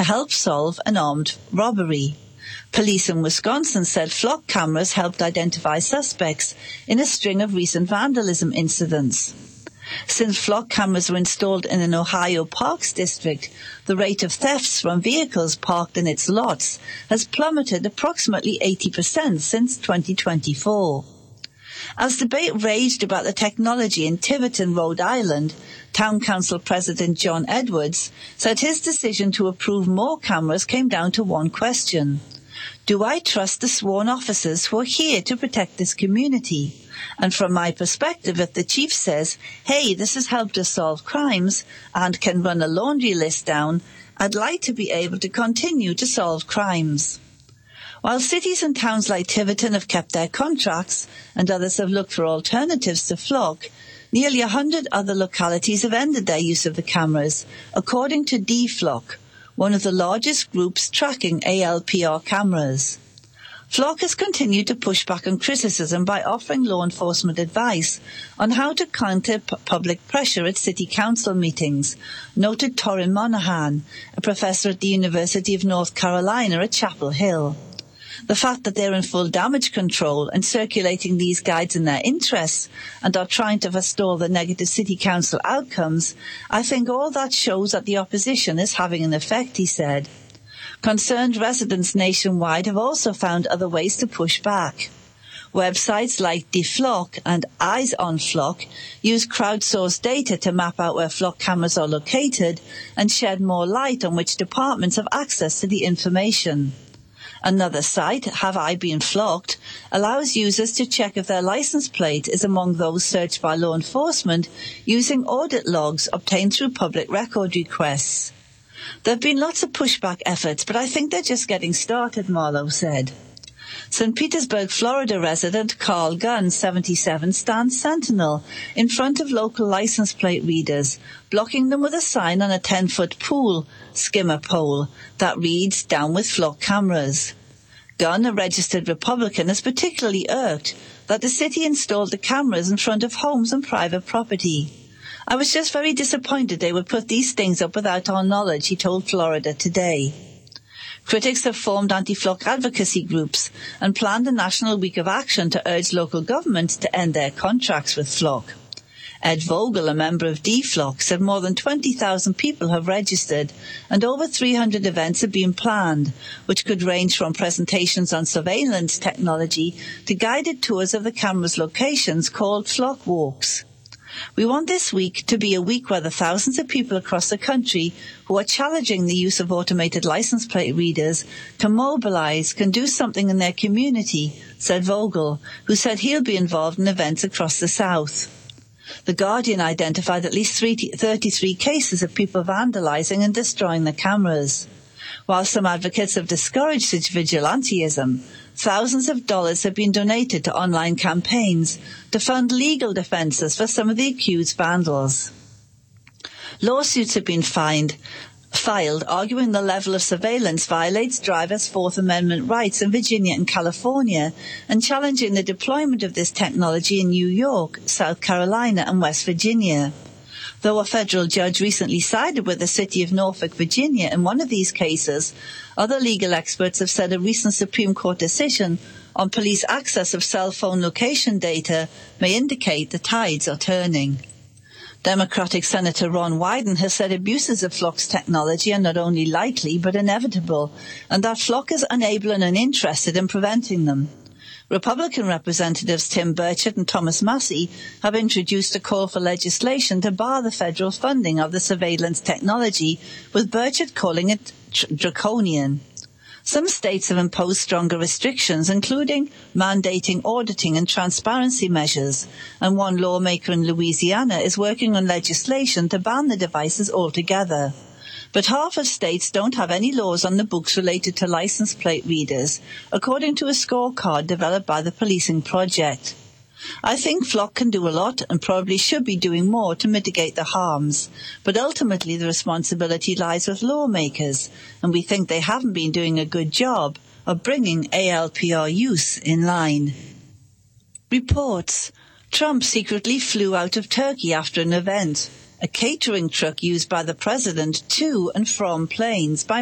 help solve an armed robbery. Police in Wisconsin said flock cameras helped identify suspects in a string of recent vandalism incidents. Since flock cameras were installed in an Ohio Parks district, the rate of thefts from vehicles parked in its lots has plummeted approximately 80% since 2024. As debate raged about the technology in Tiverton, Rhode Island, Town Council President John Edwards said his decision to approve more cameras came down to one question. Do I trust the sworn officers who are here to protect this community? And from my perspective, if the chief says, hey, this has helped us solve crimes and can run a laundry list down, I'd like to be able to continue to solve crimes. While cities and towns like Tiverton have kept their contracts and others have looked for alternatives to flock, nearly 100 other localities have ended their use of the cameras, according to DFlock, one of the largest groups tracking ALPR cameras. Flock has continued to push back on criticism by offering law enforcement advice on how to counter public pressure at city council meetings, noted Torin Monahan, a professor at the University of North Carolina at Chapel Hill. The fact that they're in full damage control and circulating these guides in their interests and are trying to forestall the negative city council outcomes, I think all that shows that the opposition is having an effect, he said. Concerned residents nationwide have also found other ways to push back. Websites like DFlock and Eyes on Flock use crowdsourced data to map out where flock cameras are located and shed more light on which departments have access to the information. Another site, Have I Been Flocked, allows users to check if their license plate is among those searched by law enforcement using audit logs obtained through public record requests. There have been lots of pushback efforts, but I think they're just getting started, Marlowe said. St. Petersburg, Florida resident Carl Gunn, 77, stands sentinel in front of local license plate readers, blocking them with a sign on a 10-foot pool skimmer pole that reads, "Down with flock cameras." Gunn, a registered Republican, is particularly irked that the city installed the cameras in front of homes and private property. I was just very disappointed they would put these things up without our knowledge, he told Florida Today. Critics have formed anti-flock advocacy groups and planned a national week of action to urge local governments to end their contracts with flock. Ed Vogel, a member of DFlock, said more than 20,000 people have registered and over 300 events have been planned, which could range from presentations on surveillance technology to guided tours of the camera's locations called flock walks. We want this week to be a week where the thousands of people across the country who are challenging the use of automated license plate readers can mobilize, can do something in their community, said Vogel, who said he'll be involved in events across the South. The Guardian identified at least 33 cases of people vandalizing and destroying the cameras. While some advocates have discouraged such vigilantism, thousands of dollars have been donated to online campaigns to fund legal defenses for some of the accused vandals. Lawsuits have been filed arguing the level of surveillance violates drivers' Fourth Amendment rights in Virginia and California and challenging the deployment of this technology in New York, South Carolina and West Virginia. Though a federal judge recently sided with the city of Norfolk, Virginia in one of these cases, other legal experts have said a recent Supreme Court decision on police access of cell phone location data may indicate the tides are turning. Democratic Senator Ron Wyden has said abuses of Flock's technology are not only likely but inevitable, and that Flock is unable and uninterested in preventing them. Republican Representatives Tim Burchett and Thomas Massie have introduced a call for legislation to bar the federal funding of the surveillance technology, with Burchett calling it draconian. Some states have imposed stronger restrictions, including mandating auditing and transparency measures, and one lawmaker in Louisiana is working on legislation to ban the devices altogether. But half of states don't have any laws on the books related to license plate readers, according to a scorecard developed by the Policing Project. I think Flock can do a lot and probably should be doing more to mitigate the harms, but ultimately the responsibility lies with lawmakers, and we think they haven't been doing a good job of bringing ALPR use in line. Reports: Trump secretly flew out of Turkey after an event. A catering truck used by the president to and from planes by